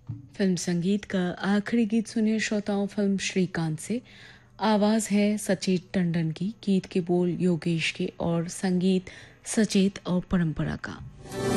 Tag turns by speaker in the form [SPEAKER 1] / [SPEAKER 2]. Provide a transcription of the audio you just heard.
[SPEAKER 1] Film संगीत का आखिरी गीत सुनिए श्रोताओं। फिल्म श्रीकांत से आवाज है सचेत टंडन की, गीत के बोल योगेश के और संगीत सचेत और परंपरा का।